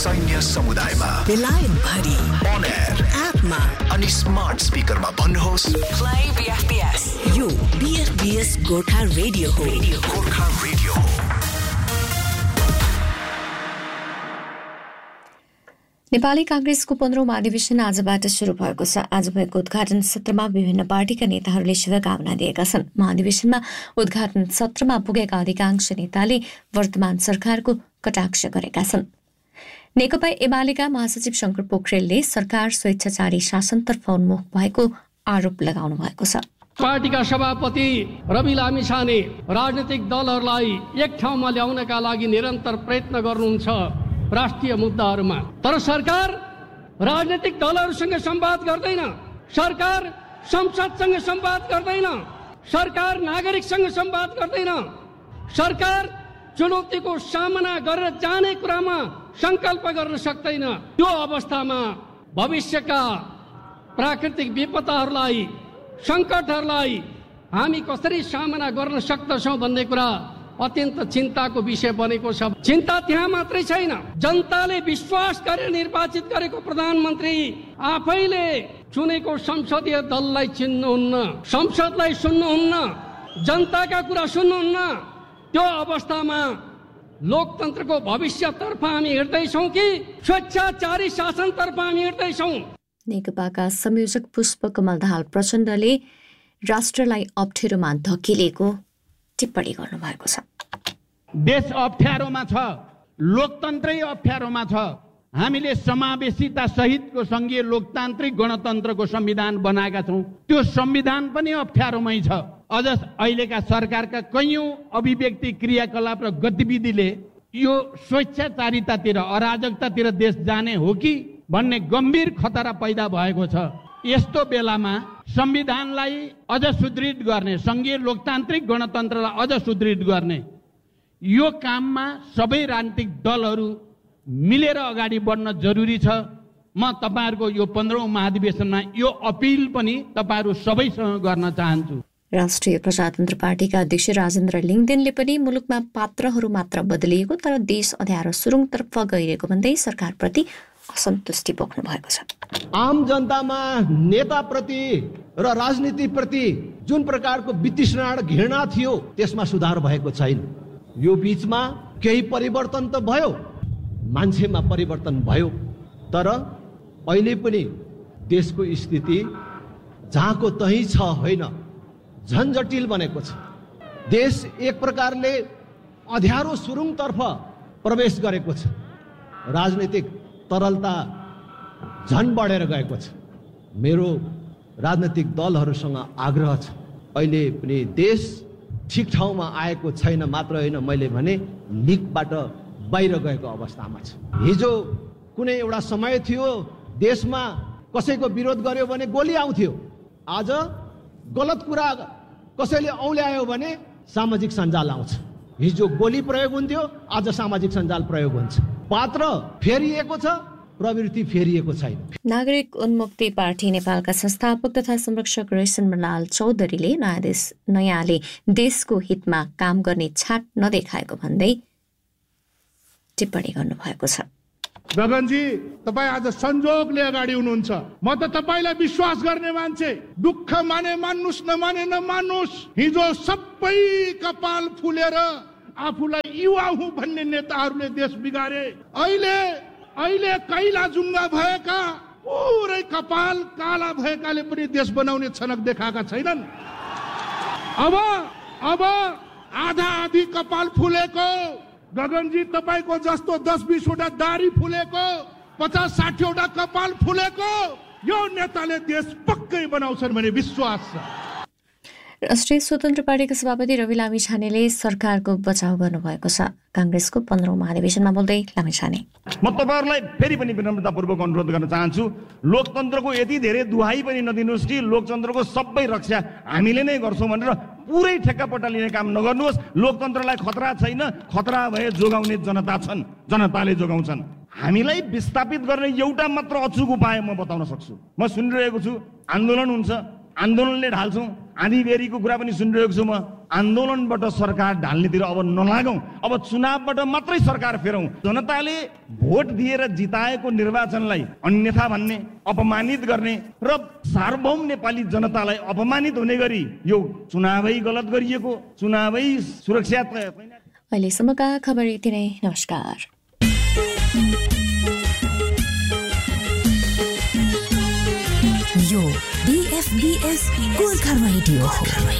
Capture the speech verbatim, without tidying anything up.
सैन्य समुदायमा, बेलायत भरि, अन एयर, एपमा अनि स्मार्ट स्पिकरमा भन्नुहोस् प्ले बीएफपीएस। यो बीएफपीएस गोर्खा रेडियो हो। गोर्खा रेडियो हो। नेपाली कांग्रेसको पन्ध्रौं महाधिवेशन आजबाट शुरू भएको छ। आज भएको उद्घाटन सत्रमा विभिन्न पार्टीका नेताहरूले शुभकामना दिएका छन्। महाधिवेशनमा उद्घाटन सत्रमा पुगेका अधिकांश नेताले वर्तमान सरकारको कटाक्ष गरेका छन्। नेकपा एमालेका महासचिव शंकर पोखरेलले सरकार स्वेच्छाचारी शासनतर्फ उन्मुख भएको आरोप लगाउनु भएको छ। पार्टीका सभापति रवि लामिछाने राजनीतिक दलहरूलाई एक ठाउँमा ल्याउनका लागि निरन्तर प्रयत्न गर्नुहुन्छ राष्ट्रिय मुद्दाहरूमा, तर सरकार राजनीतिक दलहरूसँग संवाद गर्दैन, सरकार संसदसँग संवाद गर्दैन, सरकार नागरिकसँग संवाद गर्दैन, सरकार चुनौतीको सामना गरेर जाने कुरामा संकल्प गर्न सक्दैन। त्यो अवस्थामा भविष्यका प्राकृतिक विपदाहरूलाई, संकटहरूलाई हामी कसरी सामना गर्न सक्दछौँ भन्ने कुरा अत्यन्त चिन्ताको विषय बनेको छ। चिन्ता त्यहाँ मात्रै छैन, जनताले विश्वास गरेर निर्वाचित गरेको प्रधानमन्त्री आफैले चुनेको संसदीय दललाई चिन्नुहुन्न, संसदलाई सुन्नुहुन्न, जनताका कुरा सुन्नुहुन्न। त्यो अवस्थामा लोकतन्त्रको भविष्यतर्फ हामी हिँड्दैछौँ कि स्वेच्छाचारी शासनतर्फ हामी हिँड्दैछौँ? नेकपाका संयोजक पुष्पकमल दाहाल प्रचण्डले राष्ट्रलाई अप्ठ्यारोमा धकेलेको टिप्पणी गर्नुभएको छ। देश अप्ठ्यारोमा छ, लोकतन्त्रै अप्ठ्यारोमा छ। हामीले समावेशिता सहितको संघीय लोकतान्त्रिक गणतन्त्रको संविधान बनाएका छौँ, त्यो संविधान पनि अप्ठ्यारोमै छ। अझ अहिलेका सरकारका कैयौं अभिव्यक्ति, क्रियाकलाप र गतिविधिले यो स्वेच्छाचारितातिर, अराजकतातिर देश जाने हो कि भन्ने गम्भीर खतरा पैदा भएको छ। यस्तो बेलामा संविधानलाई अझ सुदृढ गर्ने, संघीय लोकतान्त्रिक गणतन्त्रलाई अझ सुदृढ गर्ने यो काममा सबै राजनीतिक दलहरू मिलेर अगाडि बढ्न जरुरी छ। म तपाईहरुको यो पन्ध्रौं महाधिवेशनमा यो अपिल पनि तपाईहरु सबैसँग गर्न चाहन्छु। राष्ट्रिय प्रजातन्त्र पार्टीका अध्यक्ष राजेन्द्र लिङदेनले पनि मुलुकमा पात्रहरू मात्र बदलिएको तर देश अँध्यारो सुरुङतर्फ गइरहेको भन्दै सरकारप्रति असन्तुष्टि पोख्नु भएको छ। आम जनतामा नेताप्रति र राजनीतिप्रति जुन प्रकारको वितृष्णा र घृणा थियो त्यसमा सुधार भएको छैन। यो बीचमा केही परिवर्तन त भयो, मान्छेमा परिवर्तन भयो, तर अहिले पनि देशको स्थिति जहाँको तहीँ छ होइन, झन जटिल बनेको छ। देश एक प्रकारले अँध्यारो सुरुङतर्फ प्रवेश गरेको छ। राजनीतिक तरलता झन बढेर गएको छ। मेरो राजनीतिक दलहरूसँग आग्रह छ, अहिले पनि देश ठिक ठाउँमा आएको छैन मात्र होइन, मैले भने लिकबाट बाहिर गएको अवस्थामा छ। हिजो कुनै एउटा समय थियो देशमा कसैको विरोध गर्यो भने गोली आउँथ्यो, आज गलत कुरा कसैले औल्यायो भने सामाजिक सञ्जाल आउँछ। हिजो गोली प्रयोग हुन्थ्यो, आज सामाजिक सञ्जाल प्रयोग हुन्छ। पात्र फेरिएको छ, प्रवृत्ति फेरिएको छैन। नागरिक उन्मुक्ति पार्टी नेपालका संस्थापक तथा संरक्षक रेसन मनाल चौधरीले नयाँ देश नयाँले देशको हितमा काम गर्ने छाट नदेखाएको भन्दै टिप्पणी गर्नुभएको छ। गगनजी, तपाईँ आज संजोगले अगाडि हुनुहुन्छ। म त तपाईँलाई विश्वास गर्ने मान्छे, दुःख माने मान्नुस् नमाने नमान्नुस्। हिजो सबै कपाल फुलेर आफूलाई युवा हुँ भन्ने नेताहरूले देश बिगारे। अहिले अहिले कैला जुङ्गा भएका, पुरै कपाल काला भएकाले पनि देश बनाउने छनक देखाएका छैनन्। अब अब आधा आधी कपाल फुलेको, गगनजी तपाईँको जस्तो दस बीसवटा दारी फुलेको, पचास साठीवटा कपाल फुलेको यो नेताले देश पक्कै बनाउँछन् भन्ने विश्वास छ। राष्ट्रिय स्वतन्त्र पार्टीका सभापति रवि लामिछानेले सरकारको बचाउ गर्नुभएको छ। कांग्रेसको पन्ध्रौं महाधिवेशनमा बोल्दै लामिछाने, म तपाईहरुलाई फेरि पनि विनम्रतापूर्वक अनुरोध गर्न चाहन्छु, लोकतन्त्रको यति धेरै दुहाई पनि नदिनुस् कि लोकतन्त्रको सबै रक्षा हामीले नै गर्छौं भनेर पुरै ठेक्कापट्टा लिने काम नगर्नुहोस्। लोकतन्त्रलाई खतरा छैन, खतरा भए जोगाउने जनता छन्, जनताले जोगाउँछन्। हामीलाई विस्थापित गर्ने एउटा मात्र अचूक उपाय म बताउन सक्छु। म सुनिरहेको छु आन्दोलन हुन्छ, आन्दोलनले ढाल्छौँ। आँधीबेहरीको कुरा पनि सुनिरहेको छु म। आन्दोलनबाट सरकार ढाल्नेतिर अब नलागौँ, अब चुनावबाट मात्रै सरकार फेरौँ। जनताले भोट दिएर जिताएको निर्वाचनलाई अन्यथा भन्ने, अपमानित गर्ने र सार्वभौम नेपाली जनतालाई अपमानित हुने गरी यो चुनावै गलत गरिएको, चुनावै सुरक्षा। अहिलेसम्मका खबर यति नै। नमस्कार। यो बीएफबीएस गोर्खा रेडियो हो।